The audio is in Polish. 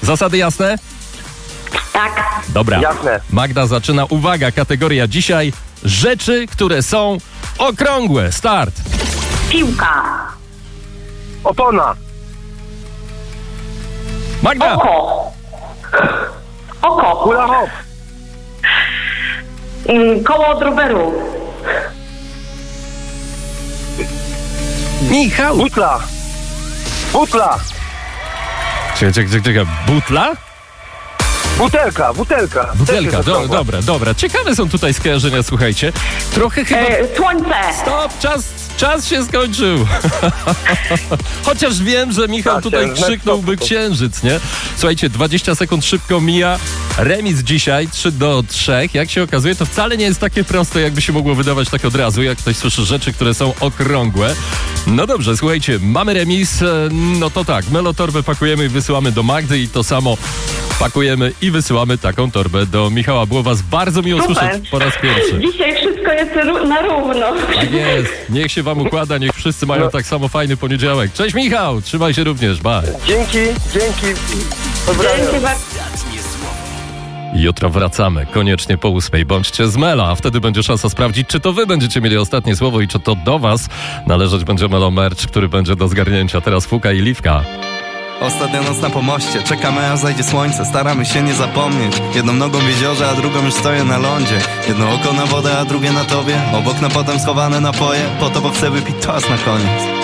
Zasady jasne? Tak. Dobra. Jasne. Magda zaczyna. Uwaga, kategoria dzisiaj. Rzeczy, które są okrągłe. Start. Piłka. Opona. Magda. Oko. Hula hop. Koło od roweru. Michał. Butla. Butla. Czekaj. Butla? Butelka. Butelka, Też jest okrągła. dobra. Ciekawe są tutaj skojarzenia, słuchajcie. Trochę chyba... Słońce. Stop, czas się skończył. Chociaż wiem, że Michał Tak, tutaj księżyc, krzyknąłby stop. księżyc, nie? Słuchajcie, 20 sekund szybko mija. Remis dzisiaj 3-3. Jak się okazuje, to wcale nie jest takie proste, jakby się mogło wydawać tak od razu, jak ktoś słyszy rzeczy, które są okrągłe. No dobrze, słuchajcie, mamy remis. No to tak, melotorbę pakujemy i wysyłamy do Magdy i to samo pakujemy i wysyłamy taką torbę do Michała. Było was bardzo miło Super. słyszeć po raz pierwszy. Dzisiaj wszystko jest na równo. Tak jest. Niech się wam układa, niech wszyscy mają tak samo fajny poniedziałek. Cześć Michał, trzymaj się również, bye. Dzięki. Pozdrawiam. Dzięki bardzo. Jutro wracamy, koniecznie po 8:00. Bądźcie z Mela, a wtedy będzie szansa sprawdzić, czy to wy będziecie mieli ostatnie słowo i czy to do was należeć będzie Melo Merch, który będzie do zgarnięcia. Teraz Fuka i Liwka. Ostatnia noc na pomoście, czekamy aż zajdzie słońce. Staramy się nie zapomnieć. Jedną nogą w jeziorze, a drugą już stoję na lądzie. Jedno oko na wodę, a drugie na tobie. Obok na potem schowane napoje. Po to, bo chcę wypić toast na koniec.